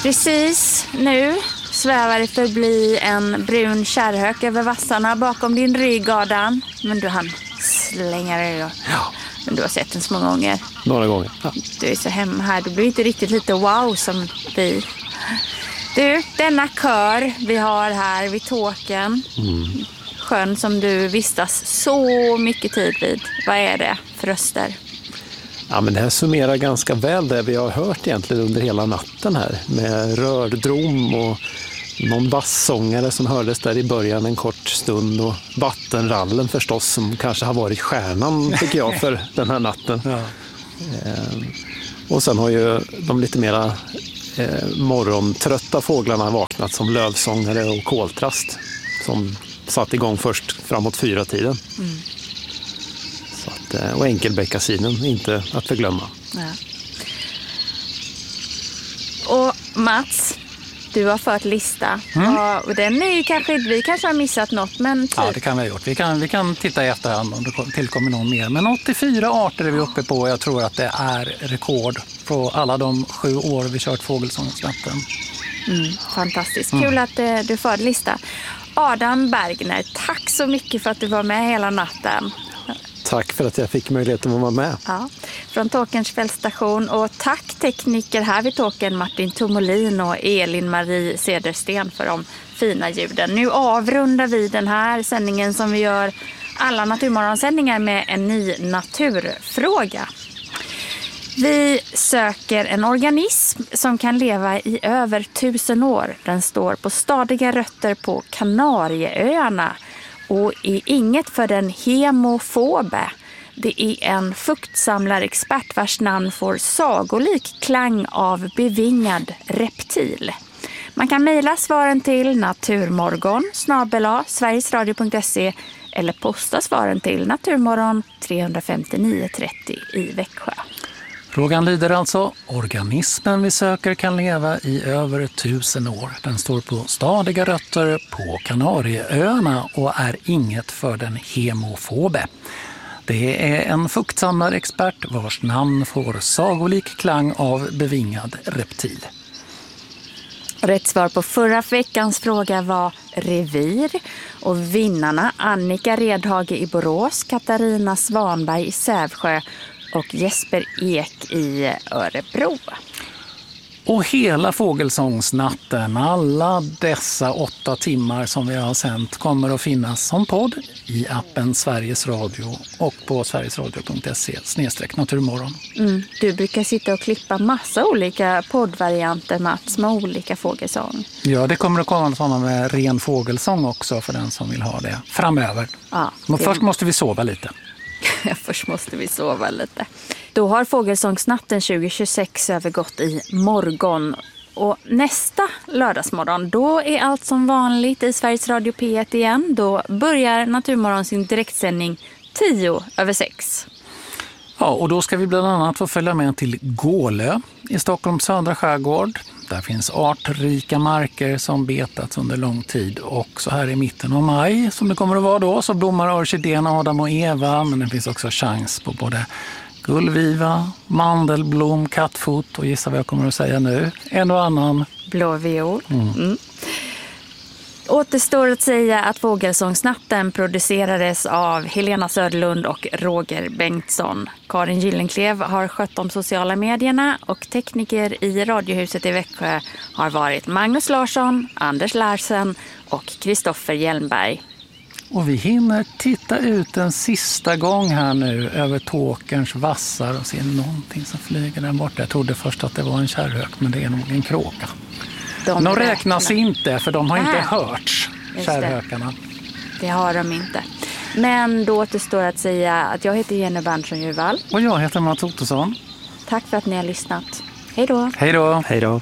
Precis nu svävar det förbi en brun kärrhök över vassarna bakom din rygg, Adam. Men du hann slänga dig då. Ja. Men du har sett den så många gånger. Några gånger. Ja. Du är så hemma här. Du blir inte riktigt lite wow som vi. Du, denna kör vi har här vid Tåkern. Sjön som du vistas så mycket tid vid. Vad är det för röster? Ja, men det här summerar ganska väl det vi har hört egentligen under hela natten här. Med rördrom och någon bassångare som hördes där i början en kort stund. Och vattenrallen förstås som kanske har varit stjärnan tycker jag för den här natten. Ja. Och sen har ju de lite mera morgontrötta fåglarna vaknat som lövsångare och koltrast. Som satt igång först framåt 4-tiden. Så att, och enkelbäckasinen inte att förglömma. Ja. Och Mats, du har fört lista. Och den är ju vi kanske har missat något. Men Ja, det kan vi ha gjort. Vi kan titta i efterhand om det tillkommer någon mer. Men 84 arter är vi uppe på. Jag tror att det är rekord på alla de 7 år vi kört Fågelsångsnatten. Fantastiskt. Kul att du förde lista. Adam Bergner, tack så mycket för att du var med hela natten. Tack för att jag fick möjligheten att vara med. Ja, från Tåkerns fältstation. Och tack tekniker här vid Tåkern, Martin Tomolin och Elin-Marie Cedersten för de fina ljuden. Nu avrundar vi den här sändningen som vi gör alla Naturmorgonsändningar med en ny naturfråga. Vi söker en organism som kan leva i över 1000 år. Den står på stadiga rötter på Kanarieöarna och är inget för den hemofobe. Det är en fuktsamlarexpert vars namn får sagolik klang av bevingad reptil. Man kan mejla svaren till naturmorgon@sverigesradio.se eller posta svaren till Naturmorgon 35930 i Växjö. Frågan lyder alltså, organismen vi söker kan leva i över 1000 år. Den står på stadiga rötter på Kanarieöarna och är inget för den hemofobe. Det är en fuktsamlarexpert vars namn får sagolik klang av bevingad reptil. Rätt svar på förra veckans fråga var revir och vinnarna Annika Redhage i Borås, Katarina Svanberg i Sävsjö och Jesper Ek i Örebro. Och hela Fågelsångsnatten, alla dessa 8 timmar som vi har sänt kommer att finnas som podd i appen Sveriges Radio och på sverigesradio.se/naturmorgon. Du brukar sitta och klippa massa olika poddvarianter, Mats, med olika fågelsång. Ja, det kommer att komma sådana med ren fågelsång också för den som vill ha det framöver. Ja, Men först måste vi sova lite. Först måste vi sova lite. Då har Fågelsångsnatten 2026 övergått i morgon. Och nästa lördagsmorgon, då är allt som vanligt i Sveriges Radio P1 igen. Då börjar Naturmorgon sin direktsändning 6:10. Ja, och då ska vi bland annat få följa med till Gålö i Stockholms södra skärgård. Där finns artrika marker som betats under lång tid. Och så här i mitten av maj, som det kommer att vara då, så blommar orkidén Adam och Eva. Men det finns också chans på både gullviva, mandelblom, kattfot och gissa vad jag kommer att säga nu. En och annan blåviol. Återstår att säga att Fågelsångsnatten producerades av Helena Söderlund och Roger Bengtsson. Karin Gyllenklev har skött de sociala medierna och tekniker i Radiohuset i Växjö har varit Magnus Larsson, Anders Larsen och Kristoffer Hjelmberg. Och vi hinner titta ut en sista gång här nu över Tåkerns vassar och se någonting som flyger där borta. Jag trodde först att det var en kärrhök, men det är nog en kråka. De räknas inte, för de har inte hörts, kärrhökarna. Det har de inte. Men då återstår att säga att jag heter Jenny Berntsson-Juvall. Och jag heter Mats Ottosson. Tack för att ni har lyssnat. Hej då. Hej då. Hej då.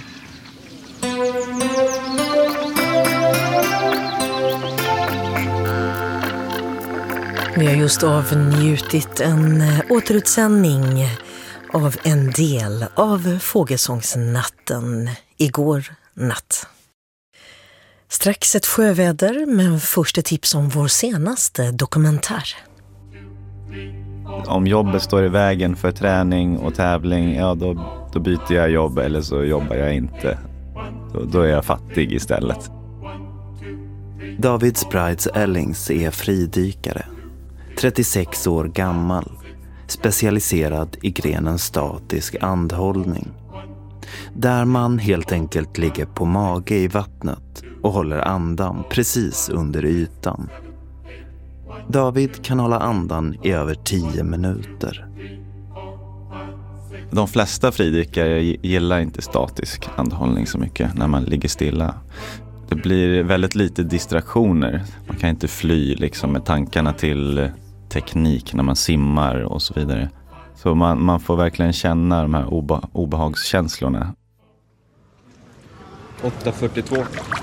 Vi har just avnjutit en återutsändning av en del av Fågelsångsnatten igår natt. Strax ett sjöväder, men först ett tips om vår senaste dokumentär. Om jobbet står i vägen för träning och tävling, ja då byter jag jobb eller så jobbar jag inte. då är jag fattig istället. David Sprites Ellings är fridykare, 36 år gammal, specialiserad i grenen statisk andhållning. Där man helt enkelt ligger på mage i vattnet och håller andan precis under ytan. David kan hålla andan i över 10 minuter. De flesta fridykare gillar inte statisk andhållning så mycket när man ligger stilla. Det blir väldigt lite distraktioner. Man kan inte fly liksom med tankarna till teknik när man simmar och så vidare. Så man får verkligen känna de här obehagskänslorna. 8.42.